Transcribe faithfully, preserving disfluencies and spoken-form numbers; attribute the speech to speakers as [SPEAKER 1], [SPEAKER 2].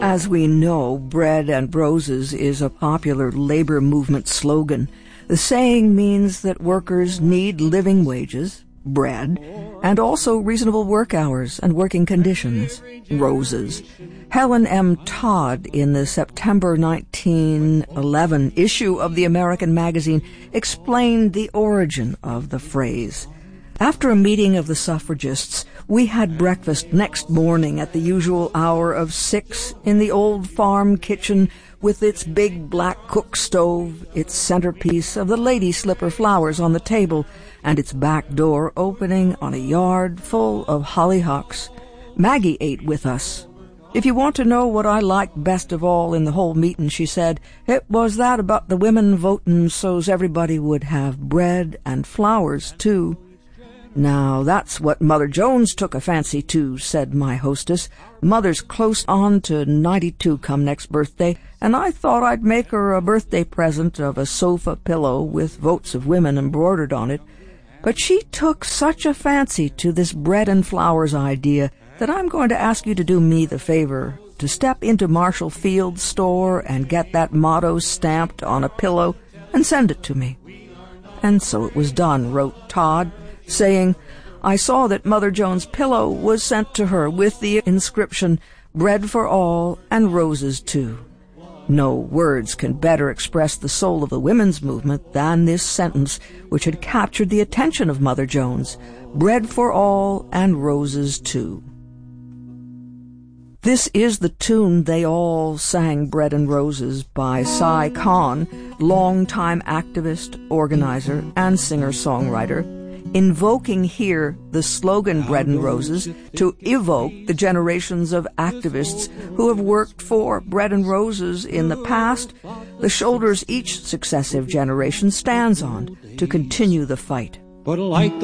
[SPEAKER 1] As we know, bread and roses is a popular labor movement slogan. The saying means that workers need living wages, bread, and also reasonable work hours and working conditions, roses. Helen M. Todd, in the September nineteen eleven issue of the American magazine, explained the origin of the phrase. After a meeting of the suffragists, we had breakfast next morning at the usual hour of six in the old farm kitchen with its big black cook stove, its centerpiece of the lady slipper flowers on the table, and its back door opening on a yard full of hollyhocks. Maggie ate with us. If you want to know what I liked best of all in the whole meeting, she said, it was that about the women votin' so's everybody would have bread and flowers, too. Now, that's what Mother Jones took a fancy to, said my hostess. Mother's close on to ninety-two come next birthday, and I thought I'd make her a birthday present of a sofa pillow with votes of women embroidered on it. But she took such a fancy to this bread and flowers idea that I'm going to ask you to do me the favor to step into Marshall Field's store and get that motto stamped on a pillow and send it to me. And so it was done, wrote Todd, saying, I saw that Mother Jones' pillow was sent to her with the inscription, bread for all and roses too. No words can better express the soul of the women's movement than this sentence, which had captured the attention of Mother Jones, bread for all and roses too. This is the tune they all sang, Bread and Roses, by Cy Kahn, longtime activist, organizer, and singer-songwriter, invoking here the slogan Bread and Roses to evoke the generations of activists who have worked for Bread and Roses in the past, the shoulders each successive generation stands on to continue the fight.
[SPEAKER 2] But like